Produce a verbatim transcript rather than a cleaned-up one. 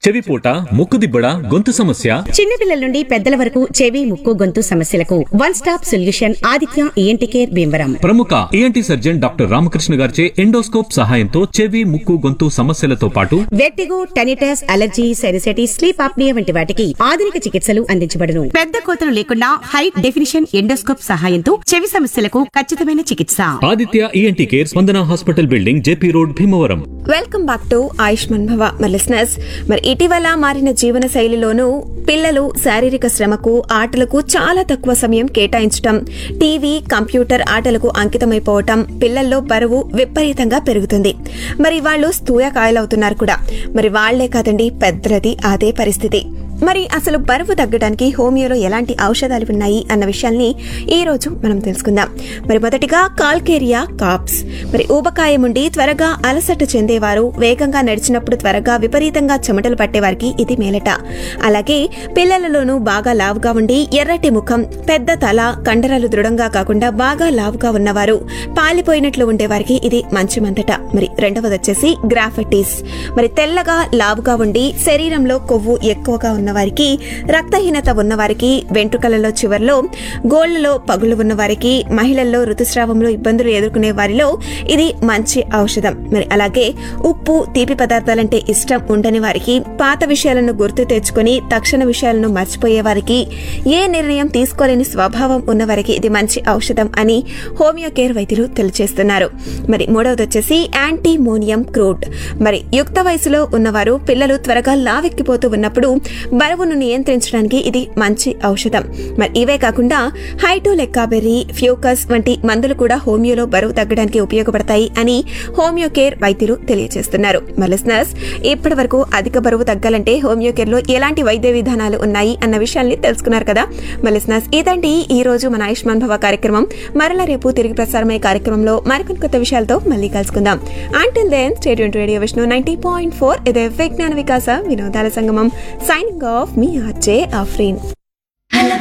చెవిపోట, ముక్కుదిబ్బడ, గొంతు సమస్య, చిన్నపిల్లల నుండి పెద్దల వరకు చెవి, ముక్కు, గొంతు సమస్యలకు one stop solution Aditya ENT care Bhimavaram. ప్రముఖ ఈఎన్టీ సర్జన్ డాక్టర్ రామకృష్ణ గారిచే ఎండోస్కోప్ సహాయంతో చెవి, ముక్కు, గొంతు సమస్యలతో పాటు vertigo, tinnitus, allergy, సెరిసెటిస్, sleep apnoea వంటి వాటికి ఆధునిక చికిత్సలు అందించబడును. పెద్ద కోతలు లేకుండా హై డెఫినిషన్ ఎండోస్కోప్ సహాయంతో చెవి సమస్యలకు ఖచ్చితమైన చికిత్స. ఆదిత్య ఈఎన్టీ కేర్, స్పందన hospital building, JP road, Bhimavaram. Welcome back to Ayushman భవ. మరి లిసనర్స్, మరి ఇటీవల మారిన జీవన శైలిలోనూ పిల్లలు శారీరక శ్రమకు, ఆటలకు చాలా తక్కువ సమయం కేటాయించటం, టీవీ, కంప్యూటర్ ఆటలకు అంకితమైపోవటం, పిల్లల్లో బరువు విపరీతంగా పెరుగుతుంది. మరి వాళ్ళు స్థూయకాయలవుతున్నారు కూడా. మరి వాళ్లే కాదండి, పెద్దలది అదే పరిస్థితి. మరి అసలు బరువు తగ్గడానికి హోమియోలో ఎలాంటి ఔషధాలు ఉన్నాయి అన్న విషయాల్ని ఈ రోజు మనం తెలుసుకుందాం. మరి మొదటిగా కాల్కేరియా కాప్స్. మరి ఊబకాయం ఉండి త్వరగా అలసట చెందేవారు, వేగంగా నడిచినప్పుడు త్వరగా విపరీతంగా చెమటలు పట్టేవారికి ఇది మేలట. అలాగే పిల్లలలోనూ బాగా లావుగా ఉండి ఎర్రటి ముఖం, పెద్ద తల, కండరాలు దృఢంగా కాకుండా బాగా లావుగా ఉన్నవారు, పాలిపోయినట్లు ఉండేవారికి ఇది మంచి మందట. మరి రెండవది వచ్చేసి గ్రాఫైటిస్. మరి తెల్లగా లావుగా ఉండి శరీరంలో కొవ్వు ఎక్కువగా ఉన్న వారికి, రక్తహీనత ఉన్నవారికి, వెంట్రుకలలో చివర్లో గోళ్లలో పగుళ్లు ఉన్నవారికి, మహిళల్లో ఋతుస్రావంలో ఇబ్బందులు ఎదుర్కొనే వారిలో ఇది మంచి ఔషధం. మరి అలాగే ఉప్పు, తీపి పదార్థాలంటే ఇష్టం ఉండని వారికి, పాత విషయాలను గుర్తు తెచ్చుకుని తక్షణ విషయాలను మర్చిపోయే వారికి, ఏ నిర్ణయం తీసుకోలేని స్వభావం ఉన్నవారికి ఇది మంచి ఔషధం అని హోమియో కేర్ వైద్యులు తెలియజేస్తున్నారు. మరి మూడవది వచ్చేసి యాంటీమోనియం క్రూడ్. మరి యుక్త వయసులో ఉన్నవారు, పిల్లలు త్వరగా లావెక్కిపోతూ ఉన్నప్పుడు బరువును నియంత్రించడానికి ఇది మంచి ఔషధం. మరి ఇవే కాకుండా హైటోలెక్కాబెర్రీ, ఫ్యూకస్ వంటి మందులు కూడా హోమియోలో బరువు తగ్గడానికి ఉపయోగపడతాయి అని హోమియో కేర్ వైద్యులు తెలియజేస్తున్నారు. మరి లిసనర్స్, ఇప్పటి వరకు అధిక బరువు తగ్గాలంటే హోమియో కేర్ లో ఎలాంటి వైద్య విధానాలు ఉన్నాయి అన్న విషయాన్ని తెలుసుకున్నారు కదా. మరి లిసనర్స్, ఇదండి ఈ రోజు మన ఆయుష్మాన్ భవ కార్యక్రమం. మరలా రేపు తిరిగి ప్రసారమయ్యే కార్యక్రమంలో మరికొన్ని కొత్త విషయాలతో మళ్ళీ కలుసుకుందాం. Until then stay tune to radio Vishnu ninety point four. ఇదే విజ్ఞాన వికాస వినోదాల సంగమం. సైనింగ్ ఆఫ్ మీ ఆర్జే ఆఫ్రీన్.